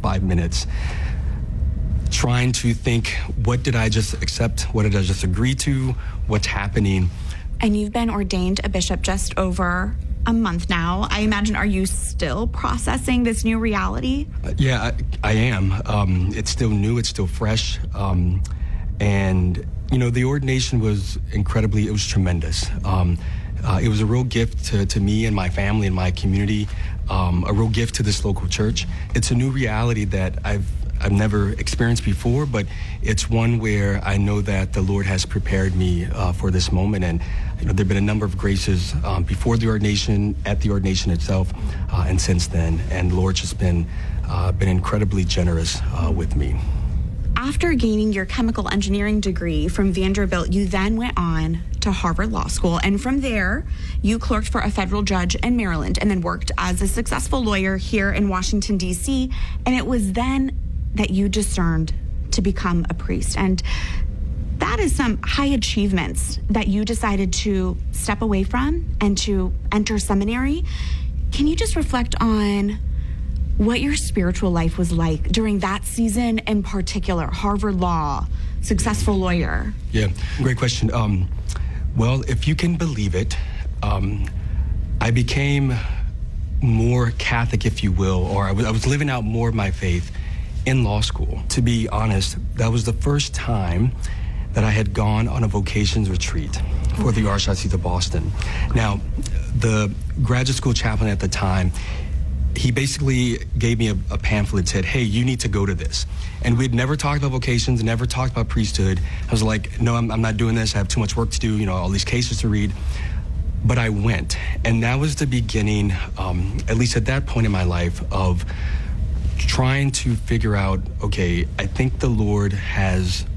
5 minutes trying to think, what did I just accept? What did I just agree to? What's happening? And you've been ordained a bishop just over a month now. I imagine, are you still processing this new reality? Yeah, I am. It's still new. It's still fresh. And, you know, the ordination was it was tremendous. It was a real gift to me and my family and my community, a real gift to this local church. It's a new reality that I've never experienced before, but it's one where I know that the Lord has prepared me for this moment. And you know, there have been a number of graces before the ordination, at the ordination itself, and since then. And the Lord's just been incredibly generous with me. After gaining your chemical engineering degree from Vanderbilt, you then went on to Harvard Law School. And from there, you clerked for a federal judge in Maryland and then worked as a successful lawyer here in Washington, D.C. And it was then that you discerned to become a priest. And that is some high achievements that you decided to step away from and to enter seminary. Can you just reflect on what your spiritual life was like during that season in particular? Harvard Law, successful lawyer. Yeah, great question. Well, if you can believe it, I became more Catholic, if you will, or I was living out more of my faith in law school. To be honest, that was the first time that I had gone on a vocations retreat for the Archdiocese of Boston. Now, the graduate school chaplain at the time, he basically gave me a pamphlet that said, hey, you need to go to this. And we'd never talked about vocations, never talked about priesthood. I was like, no, I'm not doing this. I have too much work to do, you know, all these cases to read. But I went, and that was the beginning, at least at that point in my life, of trying to figure out, okay, I think the Lord has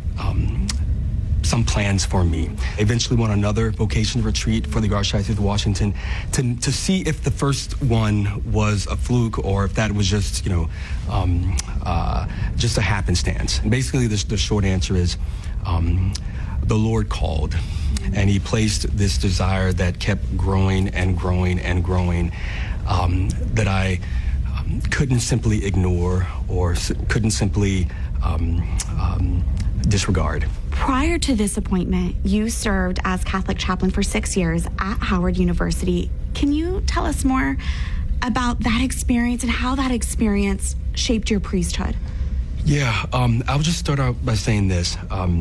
some plans for me. I eventually went on another vocation retreat for the Archdiocese of Washington to see if the first one was a fluke or if that was just, you know, just a happenstance. And basically, the short answer is the Lord called, and he placed this desire that kept growing and growing and growing, that I couldn't simply ignore or couldn't simply disregard. Prior to this appointment, you served as Catholic chaplain for 6 years at Howard University. Can you tell us more about that experience and how that experience shaped your priesthood? Yeah, I'll just start out by saying this.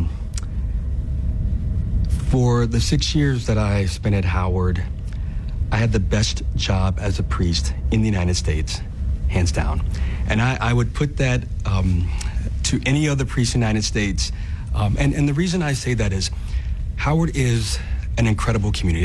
For the 6 years that I spent at Howard, I had the best job as a priest in the United States, hands down. And I would put that to any other priest in the United States. And the reason I say that is Howard is an incredible community.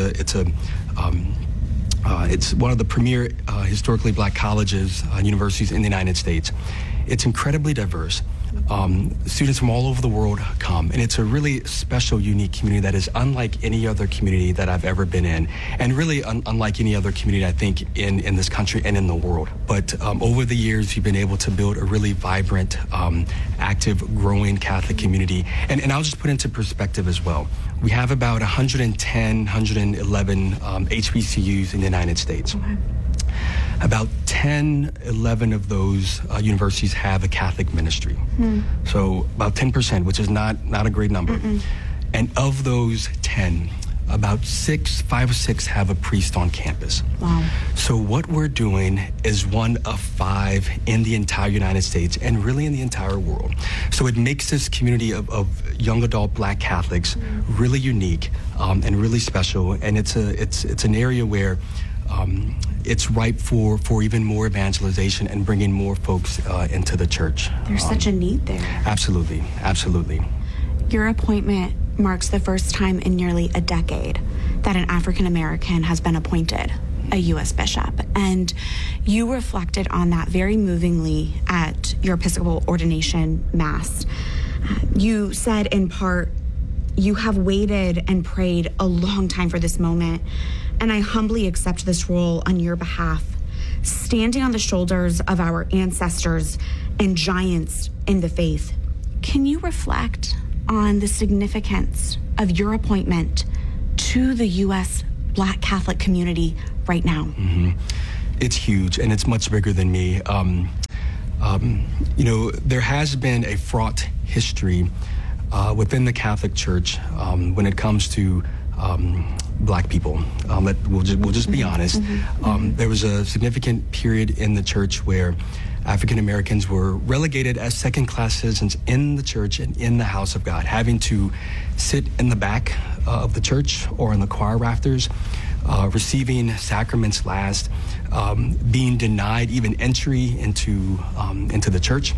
It's one of the premier historically black colleges, universities in the United States. It's incredibly diverse. Students from all over the world come, and it's a really special, unique community that is unlike any other community that I've ever been in, and really unlike any other community, I think, in this country and in the world. But over the years, we've been able to build a really vibrant, active, growing Catholic community. And I'll just put into perspective as well. We have about 110, 111 HBCUs in the United States. Okay. About 10, 11 of those universities have a Catholic ministry. So about 10%, which is not a great number. And of those 10, about 5 or 6 have a priest on campus. Wow. So what we're doing is one of 5 in the entire United States and really in the entire world. So it makes this community of young adult black Catholics really unique and really special. And it's an area where it's ripe for even more evangelization and bringing more folks into the church. There's such a need there. Absolutely, absolutely. Your appointment marks the first time in nearly a decade that an African American has been appointed a U.S. bishop. And you reflected on that very movingly at your Episcopal ordination mass. You said in part, you have waited and prayed a long time for this moment, and I humbly accept this role on your behalf, standing on the shoulders of our ancestors and giants in the faith. Can you reflect on the significance of your appointment to the U.S. Black Catholic community right now? It's huge, and it's much bigger than me. There has been a fraught history within the Catholic Church when it comes to Black people. We'll just be honest. There was a significant period in the church where African Americans were relegated as second-class citizens in the church and in the house of God, having to sit in the back of the church or in the choir rafters, receiving sacraments last, being denied even entry into the church.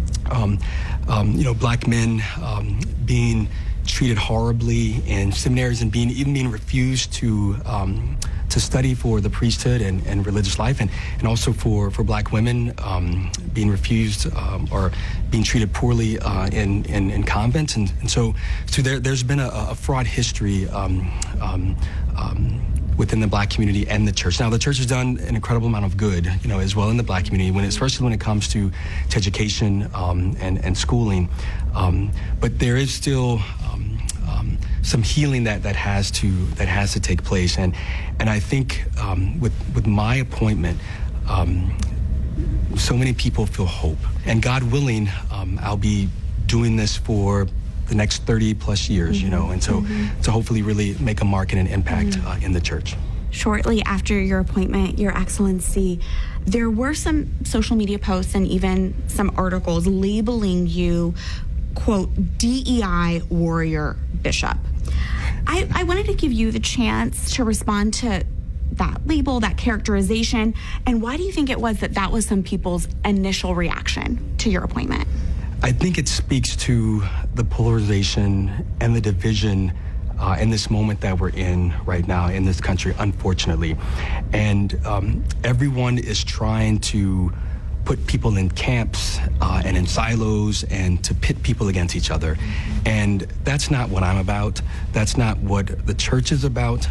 Black men being treated horribly in seminaries and being refused to study for the priesthood and religious life, and also for Black women being refused or being treated poorly in convents, and so there's been a fraught history within the Black community and the church. Now, the church has done an incredible amount of good, as well in the Black community, especially when it comes to education and schooling. But there is still some healing that has to take place, and I think with my appointment, so many people feel hope, and God willing, I'll be doing this for the next 30 plus years, and so to hopefully really make a mark and an impact in the church. Shortly after your appointment, Your Excellency, there were some social media posts and even some articles labeling you, quote, DEI warrior bishop. I wanted to give you the chance to respond to that label, that characterization, and why do you think it was that was some people's initial reaction to your appointment? I think it speaks to the polarization and the division in this moment that we're in right now in this country, unfortunately. And everyone is trying to put people in camps and in silos and to pit people against each other. And that's not what I'm about. That's not what the church is about.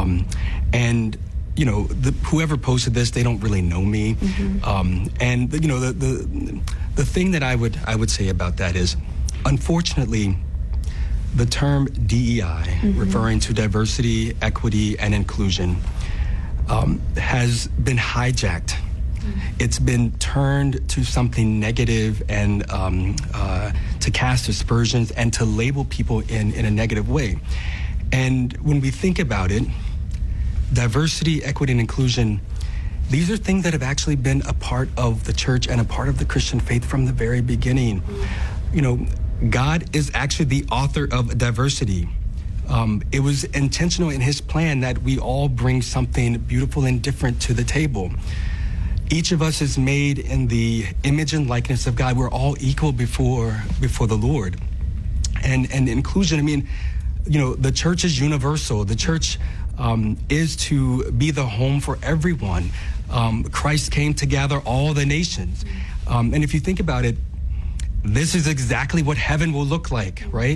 Whoever posted this, they don't really know me. And the thing that I would say about that is, unfortunately, the term DEI, referring to diversity, equity, and inclusion, has been hijacked. It's been turned to something negative and to cast aspersions and to label people in a negative way. And when we think about it, diversity, equity, and inclusion, these are things that have actually been a part of the church and a part of the Christian faith from the very beginning. God is actually the author of diversity. It was intentional in his plan that we all bring something beautiful and different to the table. Each of us is made in the image and likeness of God. We're all equal before the Lord. And inclusion, the church is universal. The church is to be the home for everyone. Christ came to gather all the nations. And if you think about it, this is exactly what heaven will look like, right?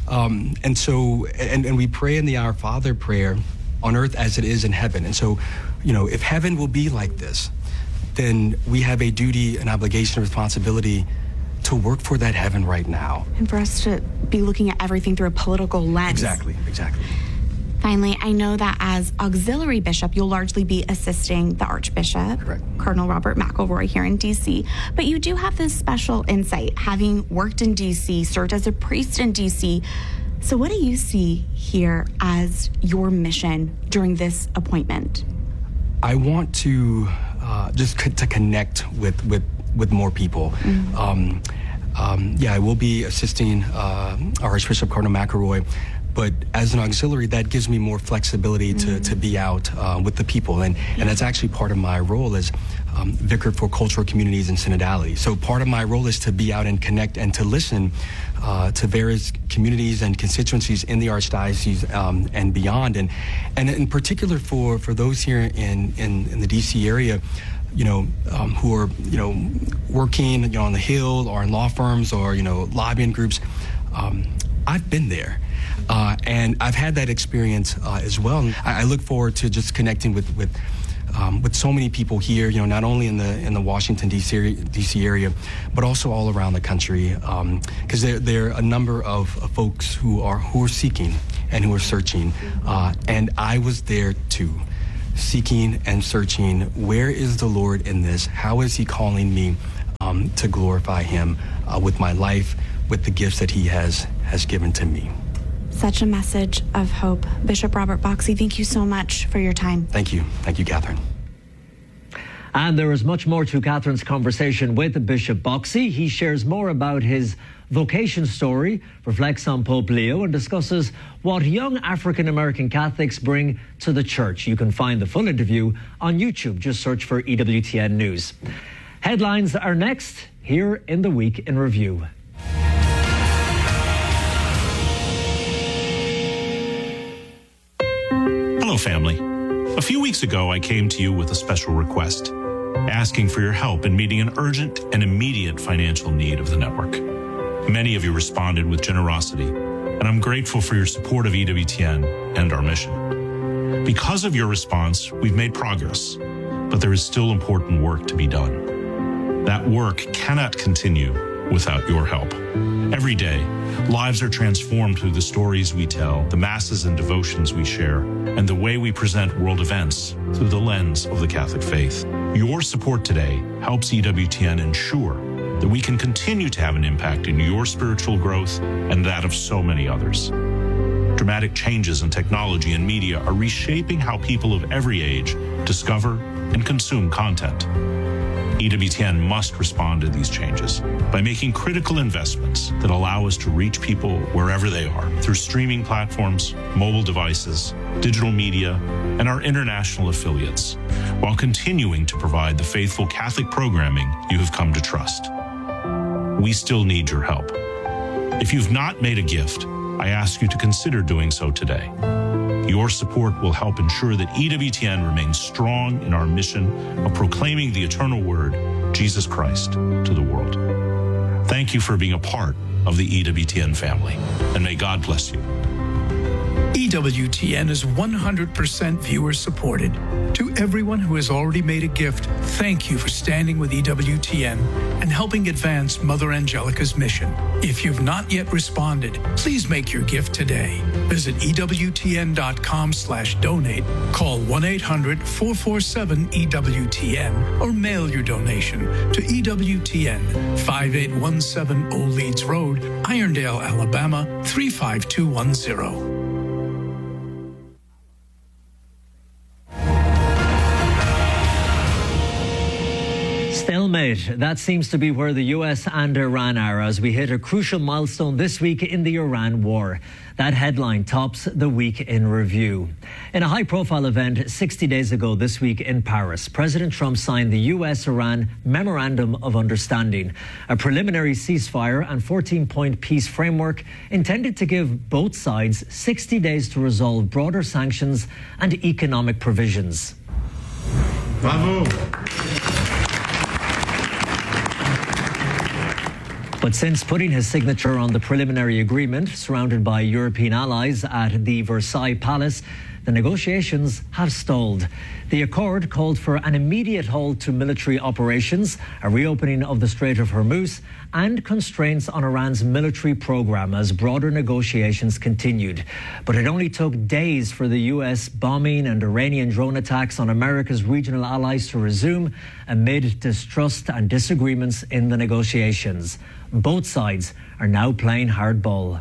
And we pray in the Our Father prayer, on earth as it is in heaven. And so, if heaven will be like this, then we have a duty, an obligation, a responsibility to work for that heaven right now. And for us to be looking at everything through a political lens. Exactly. Finally, I know that as auxiliary bishop, you'll largely be assisting the Archbishop, correct, Cardinal Robert McElroy here in D.C., but you do have this special insight, having worked in D.C., served as a priest in D.C., so what do you see here as your mission during this appointment? I want to just to connect with more people. I will be assisting Archbishop Cardinal McElroy, but as an auxiliary, that gives me more flexibility to be out with the people. And that's actually part of my role as Vicar for Cultural Communities and Synodality. So part of my role is to be out and connect and to listen to various communities and constituencies in the Archdiocese and beyond. And in particular for those here in the D.C. area, who are, working, on the Hill or in law firms or, lobbying groups, I've been there. And I've had that experience as well. I look forward to just connecting with so many people here, not only in the Washington D.C. area, but also all around the country, because there are a number of folks who are seeking and who are searching, and I was there too, seeking and searching. Where is the Lord in this? How is He calling me to glorify him with my life, with the gifts that he has given to me. Such a message of hope. Bishop Robert Boxey, thank you so much for your time. Thank you. Thank you, Catherine. And there is much more to Catherine's conversation with Bishop Boxey. He shares more about his vocation story, reflects on Pope Leo, and discusses what young African-American Catholics bring to the church. You can find the full interview on YouTube. Just search for EWTN News. Headlines are next, here in the Week in Review. Hello, family. A few weeks ago, I came to you with a special request, asking for your help in meeting an urgent and immediate financial need of the network. Many of you responded with generosity, and I'm grateful for your support of EWTN and our mission. Because of your response, we've made progress, but there is still important work to be done. That work cannot continue without your help. Every day, lives are transformed through the stories we tell, the masses and devotions we share, and the way we present world events through the lens of the Catholic faith. Your support today helps EWTN ensure that we can continue to have an impact in your spiritual growth and that of so many others. Dramatic changes in technology and media are reshaping how people of every age discover and consume content. EWTN must respond to these changes by making critical investments that allow us to reach people wherever they are through streaming platforms, mobile devices, digital media, and our international affiliates, while continuing to provide the faithful Catholic programming you have come to trust. We still need your help. If you've not made a gift, I ask you to consider doing so today. Your support will help ensure that EWTN remains strong in our mission of proclaiming the eternal word, Jesus Christ, to the world. Thank you for being a part of the EWTN family, and may God bless you. EWTN is 100% viewer supported. To everyone who has already made a gift, thank you for standing with EWTN and helping advance Mother Angelica's mission. If you've not yet responded, please make your gift today. Visit EWTN.com/donate, call 1-800-447-EWTN, or mail your donation to EWTN, 5817 Old Leeds Road, Irondale, Alabama, 35210. Stalemate. That seems to be where the US and Iran are as we hit a crucial milestone this week in the Iran war. That headline tops the Week in Review. In a high-profile event 60 days ago this week in Paris, President Trump signed the US-Iran Memorandum of Understanding, a preliminary ceasefire and 14-point peace framework intended to give both sides 60 days to resolve broader sanctions and economic provisions. Bravo! But since putting his signature on the preliminary agreement, surrounded by European allies at the Versailles Palace, the negotiations have stalled. The accord called for an immediate halt to military operations, a reopening of the Strait of Hormuz, and constraints on Iran's military program as broader negotiations continued. But it only took days for the US bombing and Iranian drone attacks on America's regional allies to resume amid distrust and disagreements in the negotiations. Both sides are now playing hardball.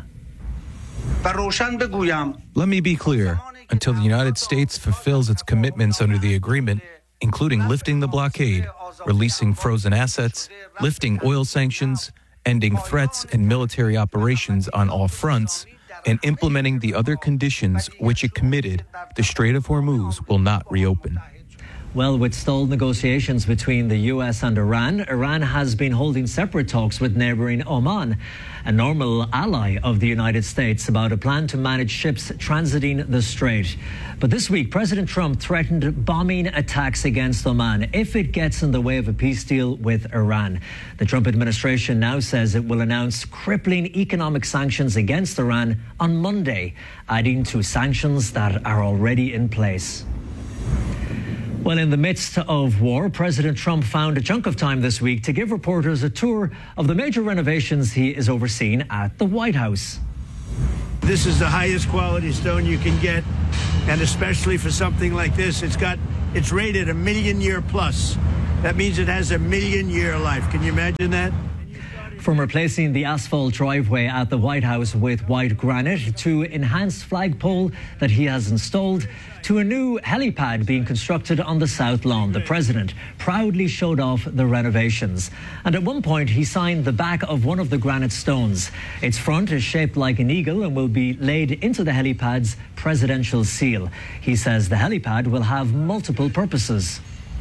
Let me be clear. Until the United States fulfills its commitments under the agreement, including lifting the blockade, releasing frozen assets, lifting oil sanctions, ending threats and military operations on all fronts, and implementing the other conditions which it committed, the Strait of Hormuz will not reopen. Well, with stalled negotiations between the US and Iran has been holding separate talks with neighbouring Oman, a normal ally of the United States, about a plan to manage ships transiting the strait. But this week, President Trump threatened bombing attacks against Oman if it gets in the way of a peace deal with Iran. The Trump administration now says it will announce crippling economic sanctions against Iran on Monday, adding to sanctions that are already in place. Well, in the midst of war, President Trump found a chunk of time this week to give reporters a tour of the major renovations he is overseeing at the White House. This is the highest quality stone you can get, and especially for something like this, it's rated 1,000,000 year plus. That means it has a 1,000,000-year life. Can you imagine that? From replacing the asphalt driveway at the White House with white granite, to enhanced flagpole that he has installed, to a new helipad being constructed on the South Lawn, the president proudly showed off the renovations. And at one point, he signed the back of one of the granite stones. Its front is shaped like an eagle and will be laid into the helipad's presidential seal. He says the helipad will have multiple purposes.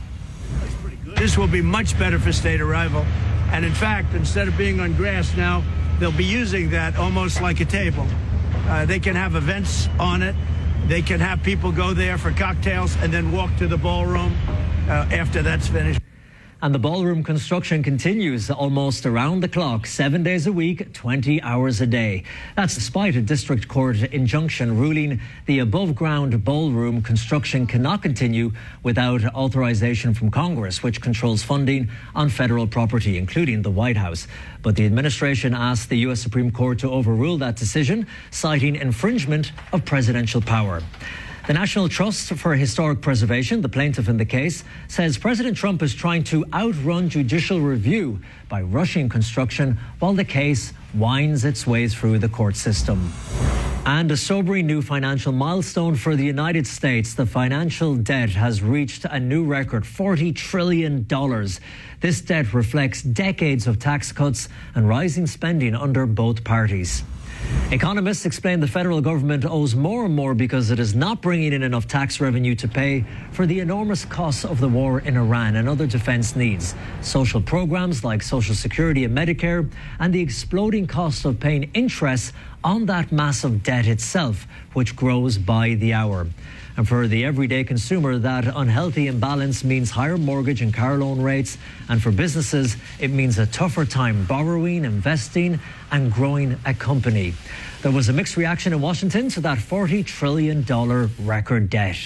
This will be much better for state arrival. And in fact, instead of being on grass now, they'll be using that almost like a table. They can have events on it. They can have people go there for cocktails and then walk to the ballroom after that's finished. And the ballroom construction continues almost around the clock, 7 days a week, 20 hours a day. That's despite a district court injunction ruling the above-ground ballroom construction cannot continue without authorization from Congress, which controls funding on federal property, including the White House. But the administration asked the U.S. Supreme Court to overrule that decision, citing infringement of presidential power. The National Trust for Historic Preservation, the plaintiff in the case, says President Trump is trying to outrun judicial review by rushing construction while the case winds its way through the court system. And a sobering new financial milestone for the United States. The financial debt has reached a new record, $40 trillion. This debt reflects decades of tax cuts and rising spending under both parties. Economists explain the federal government owes more and more because it is not bringing in enough tax revenue to pay for the enormous costs of the war in Iran and other defense needs, social programs like Social Security and Medicare, and the exploding cost of paying interest on that massive debt itself, which grows by the hour. And for the everyday consumer, that unhealthy imbalance means higher mortgage and car loan rates. And for businesses, it means a tougher time borrowing, investing, and growing a company. There was a mixed reaction in Washington to that $40 trillion record debt.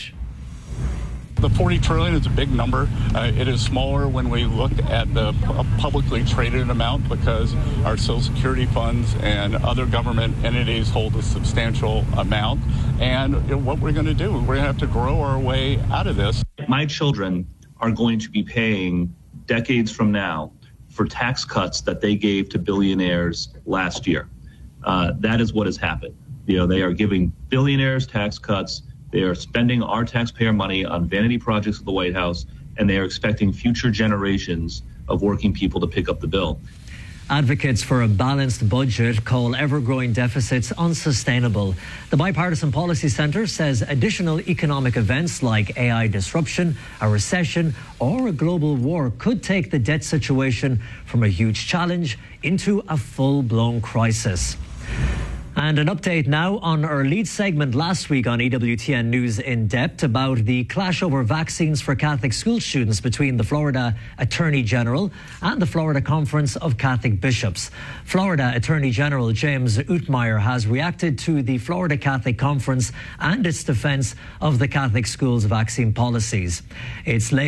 The $40 trillion is a big number. It is smaller when we look at the publicly traded amount because our Social Security funds and other government entities hold a substantial amount. And what we're going to do, we're going to have to grow our way out of this. My children are going to be paying decades from now for tax cuts that they gave to billionaires last year. That is what has happened. They are giving billionaires tax cuts. They are spending our taxpayer money on vanity projects at the White House, and they are expecting future generations of working people to pick up the bill. Advocates for a balanced budget call ever-growing deficits unsustainable. The Bipartisan Policy Centre says additional economic events like AI disruption, a recession, or a global war could take the debt situation from a huge challenge into a full-blown crisis. And an update now on our lead segment last week on EWTN News in Depth about the clash over vaccines for Catholic school students between the Florida Attorney General and the Florida Conference of Catholic Bishops. Florida Attorney General James Utmeyer has reacted to the Florida Catholic Conference and its defense of the Catholic schools' vaccine policies. This is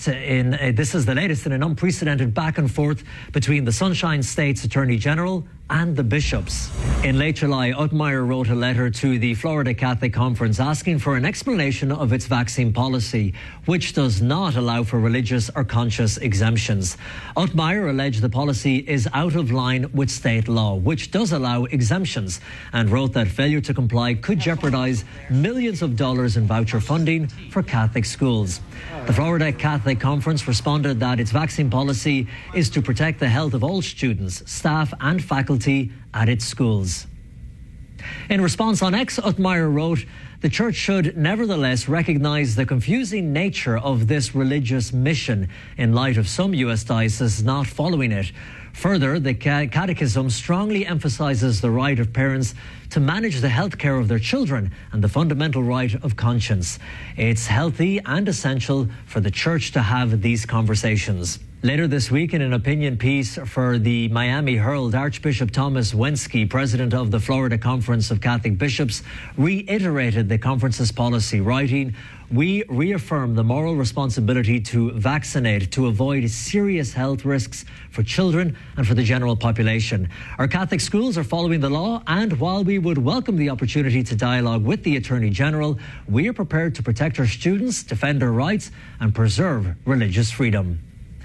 the latest in an unprecedented back and forth between the Sunshine State's Attorney General and the bishops. In late July, Utmeyer wrote a letter to the Florida Catholic Conference asking for an explanation of its vaccine policy, which does not allow for religious or conscious exemptions. Utmeyer alleged the policy is out of line with state law, which does allow exemptions, and wrote that failure to comply could jeopardize millions of dollars in voucher funding for Catholic schools. The Florida Catholic Conference responded that its vaccine policy is to protect the health of all students, staff and faculty at its schools. In response on X, Utmeyer wrote, "The Church should nevertheless recognize the confusing nature of this religious mission in light of some U.S. dioceses not following it. Further, the Catechism strongly emphasizes the right of parents to manage the health care of their children and the fundamental right of conscience. It's healthy and essential for the Church to have these conversations." Later this week, in an opinion piece for the Miami Herald, Archbishop Thomas Wensky, president of the Florida Conference of Catholic Bishops, reiterated the conference's policy, writing, "We reaffirm the moral responsibility to vaccinate to avoid serious health risks for children and for the general population. Our Catholic schools are following the law, and while we would welcome the opportunity to dialogue with the Attorney General, we are prepared to protect our students, defend our rights, and preserve religious freedom."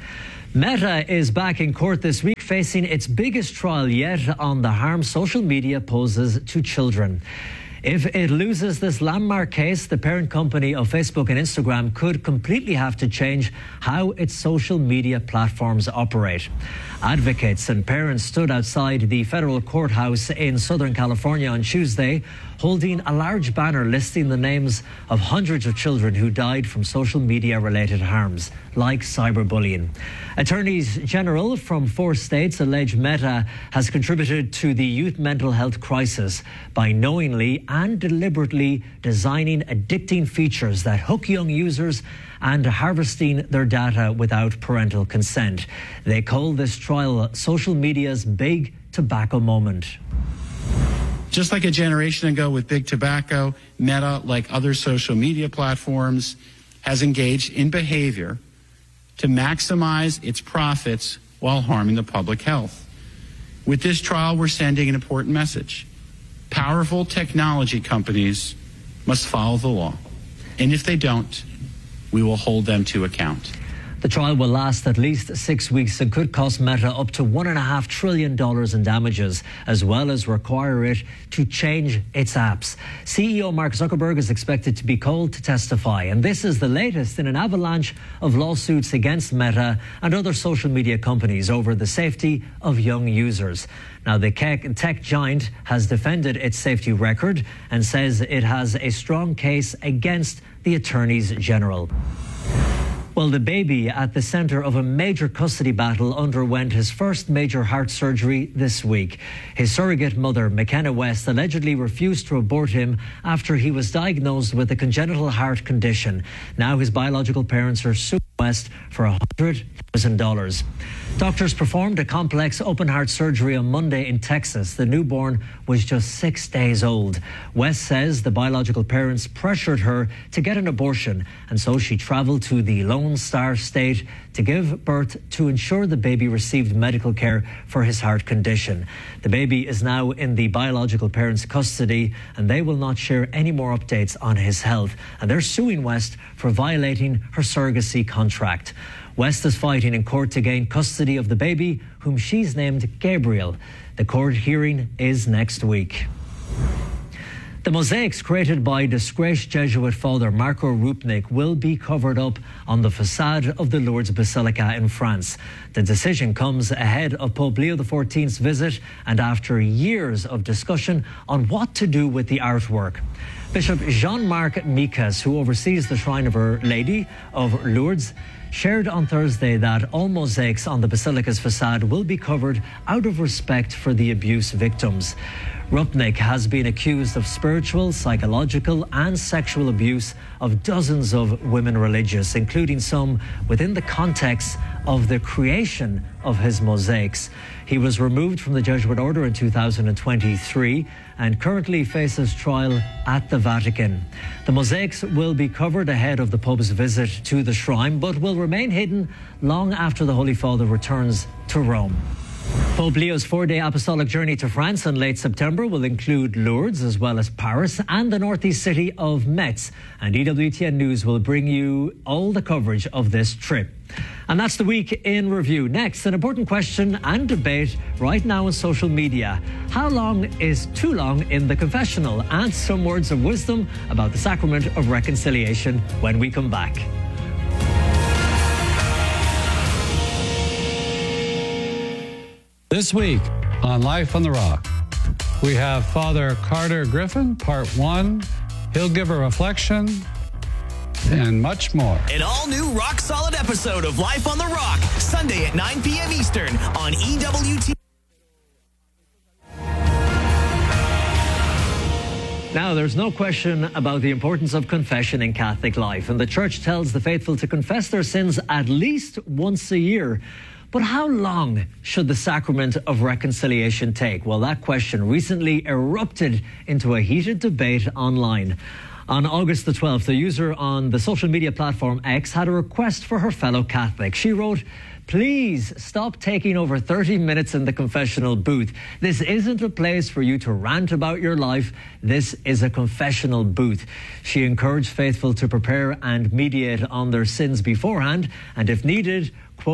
Meta is back in court this week, facing its biggest trial yet on the harm social media poses to children. If it loses this landmark case, the parent company of Facebook and Instagram could completely have to change how its social media platforms operate. Advocates and parents stood outside the federal courthouse in Southern California on Tuesday, holding a large banner listing the names of hundreds of children who died from social media-related harms, like cyberbullying. Attorneys general from 4 states allege Meta has contributed to the youth mental health crisis by knowingly and deliberately designing addicting features that hook young users and harvesting their data without parental consent. They call this trial social media's big tobacco moment. Just like a generation ago with big tobacco, Meta, like other social media platforms, has engaged in behavior to maximize its profits while harming the public health. With this trial, we're sending an important message. Powerful technology companies must follow the law. And if they don't, we will hold them to account. The trial will last at least 6 weeks and could cost Meta up to $1.5 trillion in damages, as well as require it to change its apps. CEO Mark Zuckerberg is expected to be called to testify, and this is the latest in an avalanche of lawsuits against Meta and other social media companies over the safety of young users. Now, the tech giant has defended its safety record and says it has a strong case against the attorneys general. Well, the baby at the centre of a major custody battle underwent his first major heart surgery this week. His surrogate mother, McKenna West, allegedly refused to abort him after he was diagnosed with a congenital heart condition. Now his biological parents are suing West for $100,000. Doctors performed a complex open heart surgery on Monday in Texas. The newborn was just 6 days old. West says the biological parents pressured her to get an abortion, and so she travelled to the Lone Star State to give birth to ensure the baby received medical care for his heart condition. The baby is now in the biological parents' custody, and they will not share any more updates on his health. And they're suing West for violating her surrogacy contract. West is fighting in court to gain custody of the baby, whom she's named Gabriel. The court hearing is next week. The mosaics created by disgraced Jesuit father Marco Rupnik will be covered up on the facade of the Lourdes Basilica in France. The decision comes ahead of Pope Leo XIV's visit and after years of discussion on what to do with the artwork. Bishop Jean-Marc Micas, who oversees the Shrine of Our Lady of Lourdes, shared on Thursday that all mosaics on the Basilica's facade will be covered out of respect for the abuse victims. Rupnik has been accused of spiritual, psychological and sexual abuse of dozens of women religious, including some within the context of the creation of his mosaics. He was removed from the Jesuit order in 2023 and currently faces trial at the Vatican. The mosaics will be covered ahead of the Pope's visit to the shrine, but will remain hidden long after the Holy Father returns to Rome. Pope Leo's 4-day apostolic journey to France in late September will include Lourdes as well as Paris and the northeast city of Metz. And EWTN News will bring you all the coverage of this trip. And that's the week in review. Next, an important question and debate right now on social media. How long is too long in the confessional? And some words of wisdom about the sacrament of reconciliation when we come back. This week on Life on the Rock, we have Father Carter Griffin, Part 1. He'll give a reflection and much more. An all-new rock-solid episode of Life on the Rock, Sunday at 9 p.m. Eastern on EWTN. Now, there's no question about the importance of confession in Catholic life, and the Church tells the faithful to confess their sins at least once a year. But how long should the sacrament of reconciliation take? Well, that question recently erupted into a heated debate online. On August the 12th, a user on the social media platform X had a request for her fellow Catholic. She wrote, "Please stop taking over 30 minutes in the confessional booth. This isn't a place for you to rant about your life. This is a confessional booth." She encouraged faithful to prepare and mediate on their sins beforehand, and if needed, quote,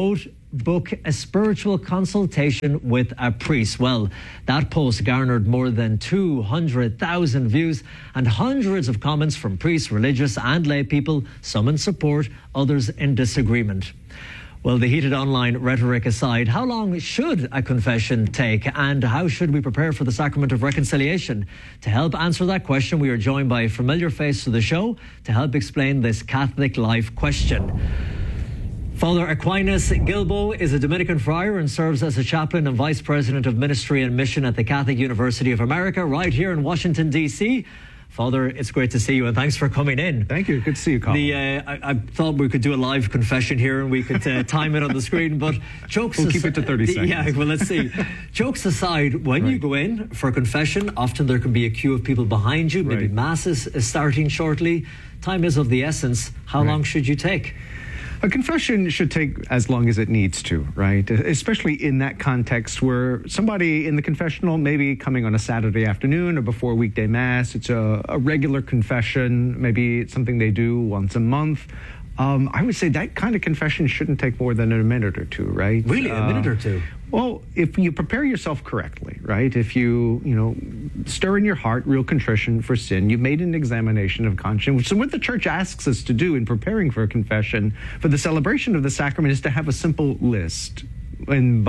book a spiritual consultation with a priest. Well, that post garnered more than 200,000 views and hundreds of comments from priests, religious and lay people, some in support, others in disagreement. Well, the heated online rhetoric aside, how long should a confession take and how should we prepare for the sacrament of reconciliation? To help answer that question, we are joined by a familiar face to the show to help explain this Catholic life question. Father Aquinas Gilbo is a Dominican friar and serves as a chaplain and vice president of ministry and mission at the Catholic University of America right here in Washington, D.C. Father, it's great to see you and thanks for coming in. Thank you. Good to see you, Colin. I thought we could do a live confession here and we could time it on the screen, but jokes aside... We'll keep it to 30 seconds. Yeah, well, let's see. Jokes aside, when you go in for confession, often there can be a queue of people behind you. Maybe Mass is starting shortly. Time is of the essence. How long should you take? A confession should take as long as it needs to, right? Especially in that context where somebody in the confessional may be coming on a Saturday afternoon or before weekday Mass. It's a regular confession. Maybe it's something they do once a month. I would say that kind of confession shouldn't take more than a minute or two, right? Really? A minute or two? Well, if you prepare yourself correctly, right? If you stir in your heart real contrition for sin, you've made an examination of conscience. So what the Church asks us to do in preparing for a confession, for the celebration of the sacrament, is to have a simple list. And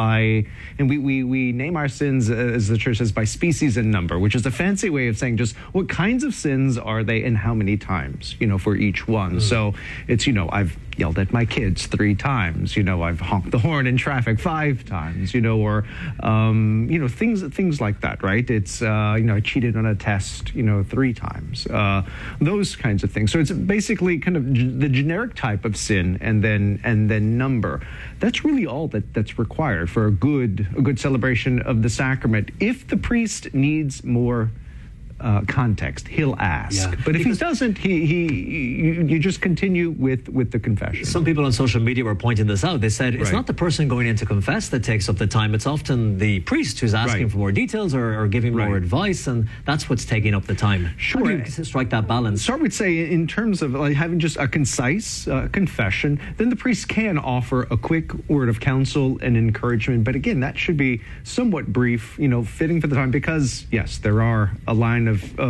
we name our sins, as the Church says, by species and number, which is a fancy way of saying just what kinds of sins are they and how many times, for each one. So it's, I've yelled at my kids 3 times, I've honked the horn in traffic 5 times, or things like that, right? It's, I cheated on a test, 3 times, those kinds of things. So it's basically kind of the generic type of sin and then number. That's really all that's required for a good celebration of the sacrament. If the priest needs more context, he'll ask. Yeah. But if he doesn't, you just continue with the confession. Some people on social media were pointing this out. They said it's not the person going in to confess that takes up the time. It's often the priest who's asking for more details or giving more advice, and that's what's taking up the time. Sure. How do you strike that balance? So I would say in terms of having just a concise confession, then the priest can offer a quick word of counsel and encouragement. But again, that should be somewhat brief, fitting for the time, because yes, there are a line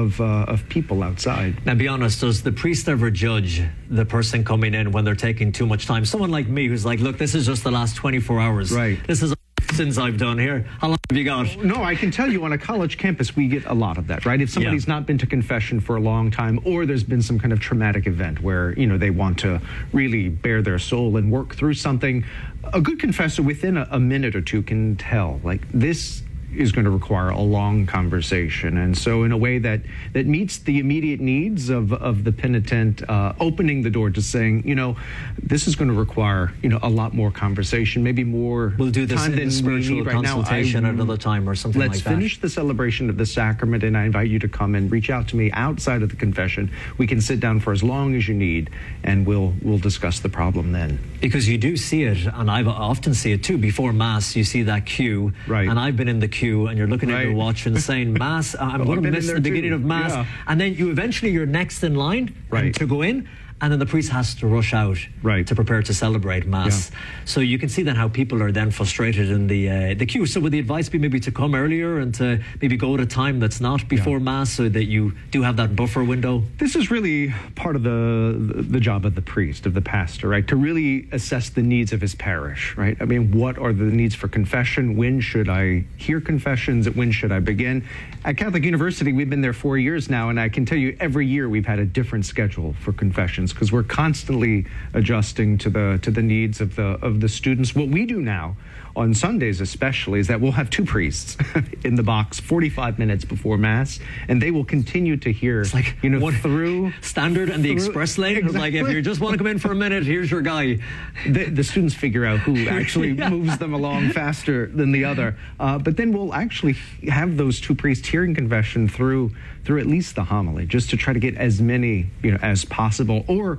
of people outside. Now, be honest, does the priest ever judge the person coming in when they're taking too much time? Someone like me who's like, look, this is just the last 24 hours. Right. This is sins I've done here. How long have you got? No, I can tell you on a college campus, we get a lot of that, right? If somebody's not been to confession for a long time, or there's been some kind of traumatic event where, they want to really bare their soul and work through something, a good confessor within a minute or two can tell, like, this is going to require a long conversation. And so in a way that meets the immediate needs of the penitent, opening the door to saying, this is going to require, a lot more conversation, maybe more we'll do this time than spiritual right consultation now. at another time or something like that. Let's finish the celebration of the sacrament, and I invite you to come and reach out to me outside of the confession. We can sit down for as long as you need, and we'll discuss the problem then. Because you do see it, and I often see it too, before Mass, you see that queue, and I've been in the queue, and you're looking at your watch and saying, Mass, I'm going to miss the beginning of Mass, and then you're next in line to go in, and then the priest has to rush out to prepare to celebrate Mass. Yeah. So you can see then how people are then frustrated in the queue. So would the advice be maybe to come earlier and to maybe go at a time that's not before Mass so that you do have that buffer window? This is really part of the job of the priest, of the pastor, right? To really assess the needs of his parish, right? I mean, what are the needs for confession? When should I hear confessions? When should I begin? At Catholic University, we've been there 4 years now, and I can tell you every year we've had a different schedule for confessions, because we're constantly adjusting to the needs of the students. What we do now on Sundays especially is that we'll have 2 priests in the box 45 minutes before Mass, and they will continue to hear, it's like, through standard and the express lane. Exactly. Like, if you just want to come in for a minute, here's your guy. The students figure out who actually moves them along faster than the other. But then we'll actually have those 2 priests hearing confession through at least the homily, just to try to get as many as possible. Or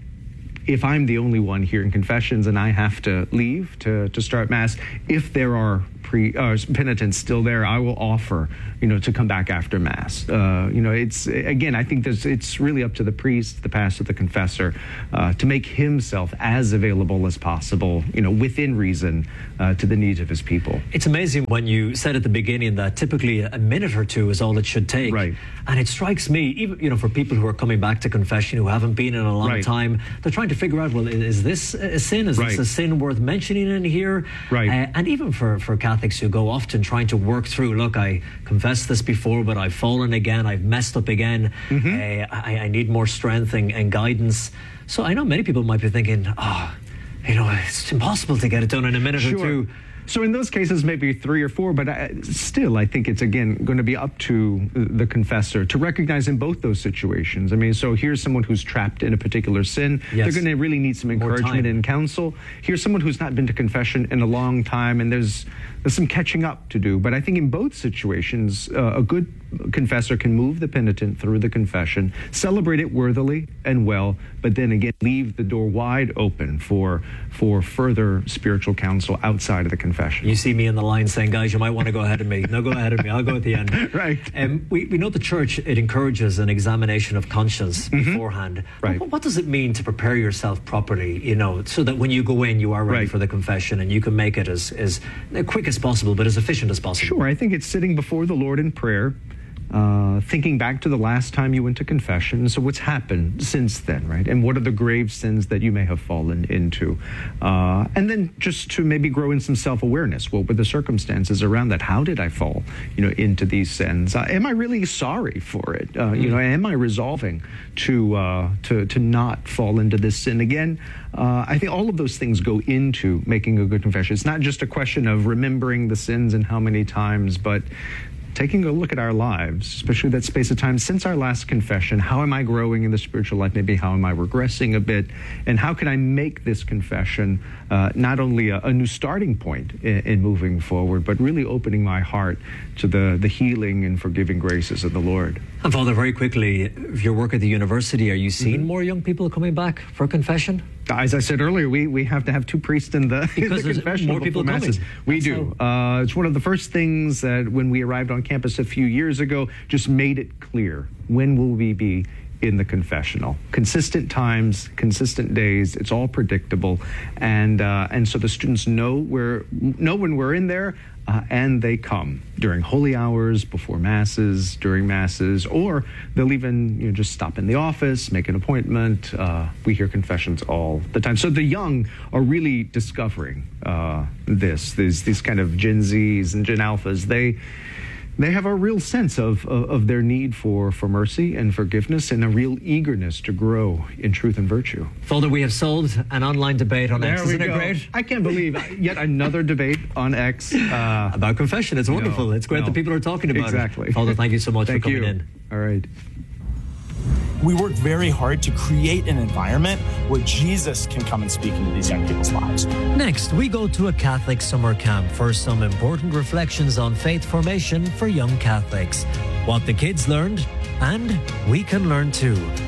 if I'm the only one hearing confessions and I have to leave to start Mass, if there are penitence still there, I will offer, to come back after Mass. It's, again, I think it's really up to the priest, the pastor, the confessor, to make himself as available as possible, within reason, to the needs of his people. It's amazing when you said at the beginning that typically a minute or two is all it should take. Right. And it strikes me, even, for people who are coming back to confession, who haven't been in a long time, they're trying to figure out, well, is this a sin? Is this a sin worth mentioning in here? Right. And even for Catholics who go often trying to work through, look, I confessed this before, but I've fallen again, I've messed up again, I need more strength and guidance. So I know many people might be thinking, it's impossible to get it done in a minute or two. So in those cases, maybe 3 or 4, but still, I think it's, again, going to be up to the confessor to recognize in both those situations. I mean, so here's someone who's trapped in a particular sin. They're going to really need some encouragement and counsel. Here's someone who's not been to confession in a long time, and there's some catching up to do. But I think in both situations, a good confessor can move the penitent through the confession, celebrate it worthily and well, but then again, leave the door wide open for further spiritual counsel outside of the confession. You see me in the line saying, guys, you might want to go ahead of me. No, go ahead of me. I'll go at the end. Right. We know the church, it encourages an examination of conscience beforehand. Right. What does it mean to prepare yourself properly, so that when you go in, you are ready for the confession and you can make it as quick as possible, but as efficient as possible? Sure. I think it's sitting before the Lord in prayer, thinking back to the last time you went to confession. So what's happened since then, right? And what are the grave sins that you may have fallen into? And then just to maybe grow in some self-awareness. What were the circumstances around that? How did I fall, into these sins? Am I really sorry for it? Am I resolving to not fall into this sin again? I think all of those things go into making a good confession. It's not just a question of remembering the sins and how many times, but taking a look at our lives, especially that space of time since our last confession. How am I growing in the spiritual life? Maybe how am I regressing a bit? And how can I make this confession not only a new starting point in moving forward, but really opening my heart to the healing and forgiving graces of the Lord? And Father, very quickly, your work at the university, are you seeing more young people coming back for confession? As I said earlier, we have to have 2 priests in the confession more people masses. We do. It's one of the first things that when we arrived on campus a few years ago, just made it clear. When will we be in the confessional? Consistent times, consistent days. It's all predictable, and so the students know when we're in there. And they come during holy hours, before masses, during masses, or they'll even just stop in the office, make an appointment. We hear confessions all the time. So the young are really discovering these kind of Gen Zs and Gen Alphas. They have a real sense of their need for mercy and forgiveness and a real eagerness to grow in truth and virtue. Father, we have solved an online debate on X. Isn't it great? I can't believe yet another debate on X. About confession. It's wonderful. It's great that people are talking about it. Father, thank you so much for coming in. All right. We work very hard to create an environment where Jesus can come and speak into these young people's lives. Next, we go to a Catholic summer camp for some important reflections on faith formation for young Catholics. What the kids learned, and we can learn too.